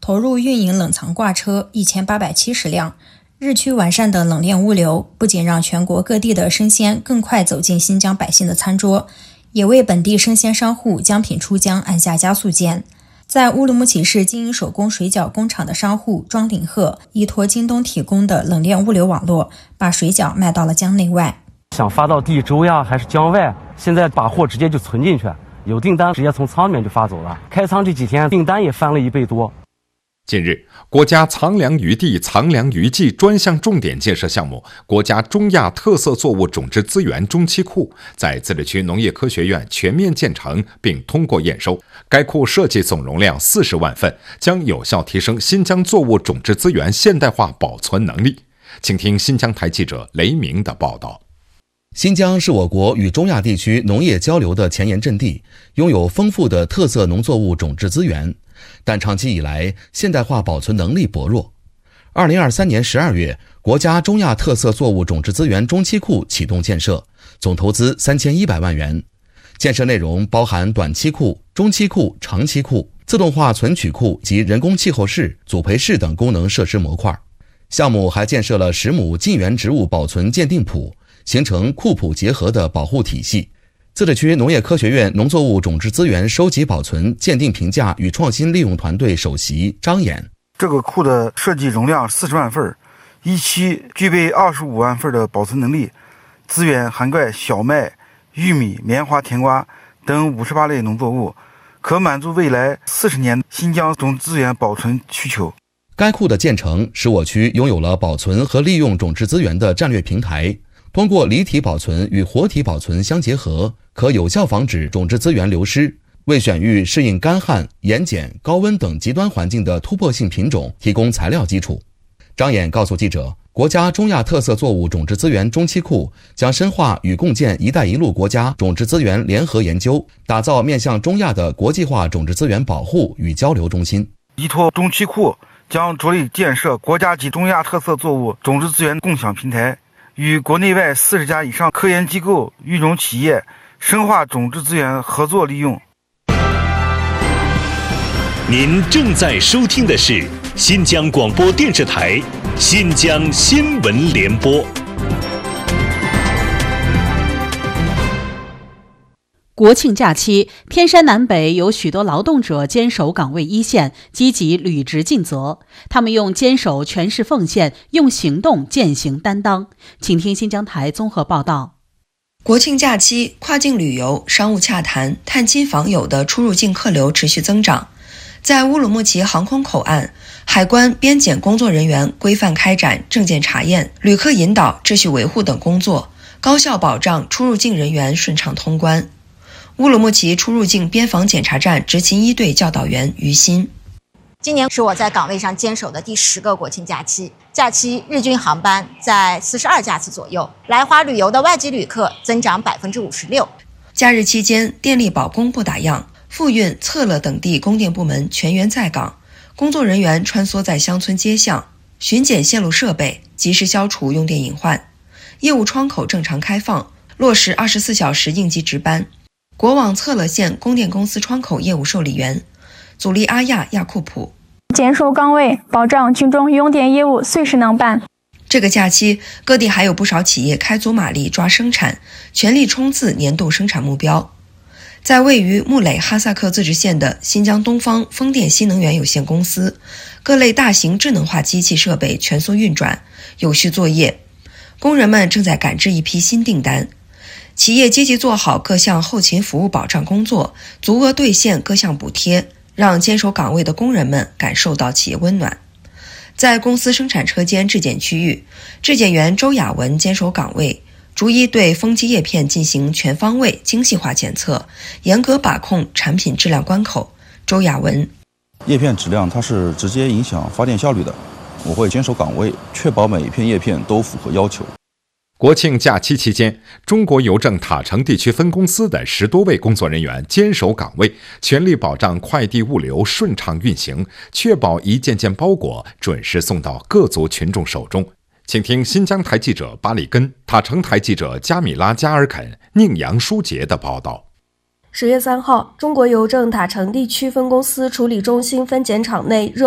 投入运营冷藏挂车1870辆。日趋完善的冷链物流不仅让全国各地的生鲜更快走进新疆百姓的餐桌，也为本地生鲜商户将品出疆按下加速键。在乌鲁木齐市经营手工水饺工厂的商户庄鼎鹤依托京东提供的冷链物流网络，把水饺卖到了疆内外。 想发到地州呀，还是疆外，现在把货直接就存进去，有订单直接从仓里面就发走了。开仓这几天订单也翻了1倍多。 近日，国家藏粮余地、藏粮余纪专项重点建设项目国家中亚特色作物种质资源中期库在自治区农业科学院全面建成并通过验收。该库设计总容量40万份，将有效提升新疆作物种质资源现代化保存能力。请听新疆台记者雷鸣的报道。 新疆是我国与中亚地区农业交流的前沿阵地，拥有丰富的特色农作物种质资源，但长期以来现代化保存能力薄弱。2023年12月，国家中亚特色作物种质资源中期库启动建设，总投资3100万元。建设内容包含短期库、中期库、长期库、自动化存取库及人工气候室、组培室等功能设施模块。项目还建设了10亩近缘植物保存鉴定圃，形成库圃结合的保护体系。自治区农业科学院农作物种质资源收集保存鉴定评价与创新利用团队首席张岩。 这个库的设计容量40万份，一期具备25万份的保存能力，资源涵盖小麦、玉米、棉花、甜瓜等58类农作物，可满足未来40年新疆种质资源保存需求。 该库的建成使我区拥有了保存和利用种质资源的战略平台，通过离体保存与活体保存相结合，可有效防止种质资源流失，为选育适应干旱、盐碱、高温等极端环境的突破性品种提供材料基础。张岩告诉记者，国家中亚特色作物种质资源中期库将深化与共建“一带一路”国家种质资源联合研究，打造面向中亚的国际化种质资源保护与交流中心。 依托中期库，将着力建设国家级中亚特色作物种质资源共享平台，与国内外40家以上科研机构、育种企业深化种质资源合作利用。 您正在收听的是新疆广播电视台新疆新闻联播。 国庆假期，天山南北有许多劳动者坚守岗位一线，积极履职尽责。他们用坚守诠释奉献，用行动践行担当。请听新疆台综合报道。 国庆假期，跨境旅游、商务洽谈、探亲访友的出入境客流持续增长。在乌鲁木齐航空口岸，海关、边检工作人员规范开展证件查验、旅客引导、秩序维护等工作，高效保障出入境人员顺畅通关。乌鲁木齐出入境边防检查站执勤一队教导员于鑫： 今年是我在岗位上坚守的第10个国庆假期，假期日均航班在42架次左右，来华旅游的外籍旅客增长56%。 假日期间，电力保供不打烊，富运、策乐等地供电部门全员在岗，工作人员穿梭在乡村街巷，巡检线路设备，及时消除用电隐患。业务窗口正常开放，落实24小时应急值班。国网策乐县供电公司窗口业务受理员祖利阿亚亚库普： 坚守岗位，保障群众用电业务随时能办。 这个假期，各地还有不少企业开足马力抓生产，全力冲刺年度生产目标。在位于木垒哈萨克自治县的新疆东方风电新能源有限公司，各类大型智能化机器设备全速运转，有序作业。工人们正在赶制一批新订单。企业积极做好各项后勤服务保障工作，足额兑现各项补贴，让坚守岗位的工人们感受到企业温暖。在公司生产车间质检区域，质检员周雅文坚守岗位，逐一对风机叶片进行全方位精细化检测，严格把控产品质量关口。周雅文： 叶片质量它是直接影响发电效率的，我会坚守岗位，确保每一片叶片都符合要求。 国庆假期期间，中国邮政塔城地区分公司的10多位工作人员坚守岗位，全力保障快递物流顺畅运行，确保一件件包裹准时送到各族群众手中。请听新疆台记者巴里根、塔城台记者加米拉加尔肯、宁阳舒杰的报道。 10月3号，中国邮政塔城地区分公司处理中心分拣场内热